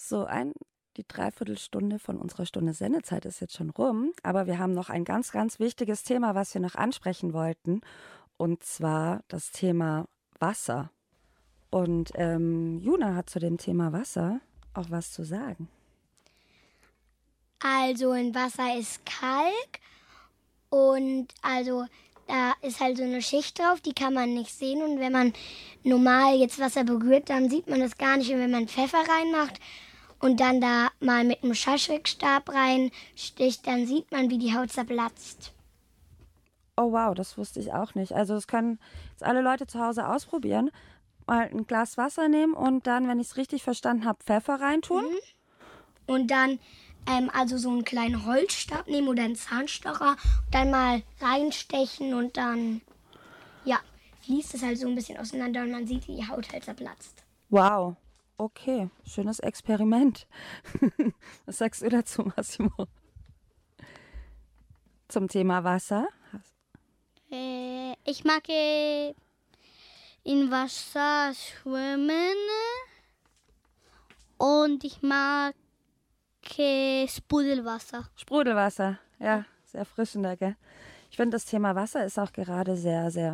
Die Dreiviertelstunde von unserer Stunde Sendezeit ist jetzt schon rum, aber wir haben noch ein ganz, ganz wichtiges Thema, was wir noch ansprechen wollten, und zwar das Thema Wasser. Und Juna hat zu dem Thema Wasser auch was zu sagen. Also in Wasser ist Kalk und also da ist halt so eine Schicht drauf, die kann man nicht sehen. Und wenn man normal jetzt Wasser berührt, dann sieht man das gar nicht. Und wenn man Pfeffer reinmacht und dann da mal mit einem Schaschlikstab reinsticht, dann sieht man, wie die Haut zerplatzt. Oh wow, das wusste ich auch nicht. Also das können jetzt alle Leute zu Hause ausprobieren. Mal ein Glas Wasser nehmen und dann, wenn ich es richtig verstanden habe, Pfeffer reintun. Und dann also so einen kleinen Holzstab nehmen oder einen Zahnstocher, dann mal reinstechen und dann, ja, fließt es halt so ein bisschen auseinander und man sieht, wie die Haut halt zerplatzt. Wow, okay, schönes Experiment. Was sagst du dazu, Massimo? Zum Thema Wasser? Ich mag in Wasser schwimmen und ich mag Sprudelwasser. Sprudelwasser, ja, sehr erfrischender, gell? Ich finde, das Thema Wasser ist auch gerade sehr, sehr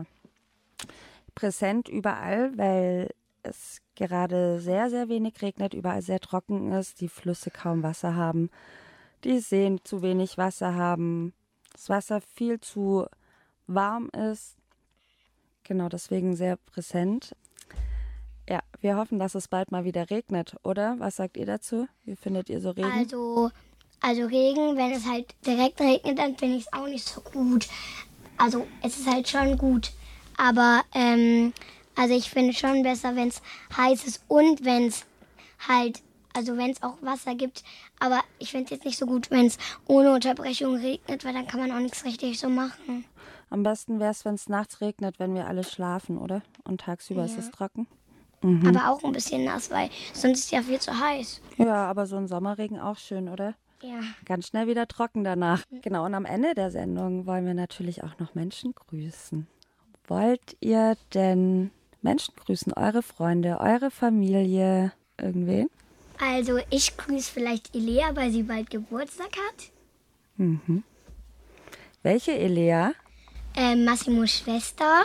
präsent überall, weil es gerade sehr, sehr wenig regnet, überall sehr trocken ist, die Flüsse kaum Wasser haben, die Seen zu wenig Wasser haben, das Wasser viel zu warm ist. Genau, deswegen sehr präsent. Ja, wir hoffen, dass es bald mal wieder regnet, oder? Was sagt ihr dazu? Wie findet ihr so Regen? Also Regen, wenn es halt direkt regnet, dann finde ich es auch nicht so gut. Also es ist halt schon gut, aber also ich finde es schon besser, wenn es heiß ist und wenn es halt, also wenn es auch Wasser gibt. Aber ich finde es jetzt nicht so gut, wenn es ohne Unterbrechung regnet, weil dann kann man auch nichts richtig so machen. Am besten wäre es, wenn es nachts regnet, wenn wir alle schlafen, oder? Und tagsüber ist es trocken. Aber auch ein bisschen nass, weil sonst ist es ja viel zu heiß. Ja, aber so ein Sommerregen auch schön, oder? Ja. Ganz schnell wieder trocken danach. Genau, und am Ende der Sendung wollen wir natürlich auch noch Menschen grüßen. Wollt ihr denn Menschen grüßen? Eure Freunde, eure Familie, irgendwen? Also ich grüße vielleicht Elea, weil sie bald Geburtstag hat. Mhm. Welche Elea? Massimos Schwester.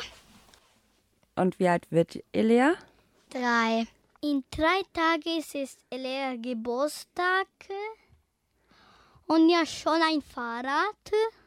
Und wie alt wird Elea? 3. In 3 Tagen ist Elea Geburtstag und ja schon ein Fahrrad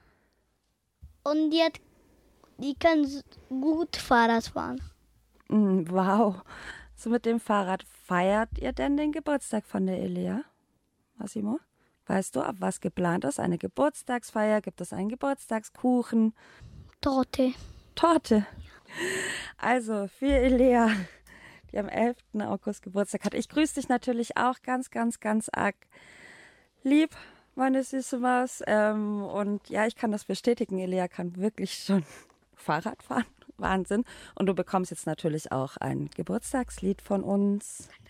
und die kann gut Fahrrad fahren. Wow. So mit dem Fahrrad feiert ihr denn den Geburtstag von der Elea? Massimo? Weißt du, ob was geplant ist? Eine Geburtstagsfeier? Gibt es einen Geburtstagskuchen? Torte. Torte. Also für Elea, die am 11. August Geburtstag hat. Ich grüße dich natürlich auch ganz, ganz, ganz arg lieb, meine süße Maus. Und ja, ich kann das bestätigen. Elea kann wirklich schon Fahrrad fahren. Wahnsinn. Und du bekommst jetzt natürlich auch ein Geburtstagslied von uns.